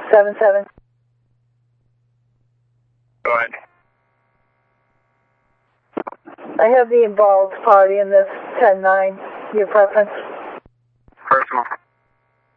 7-7. Go ahead. I have the involved party in this 10-9. Your preference? Personal.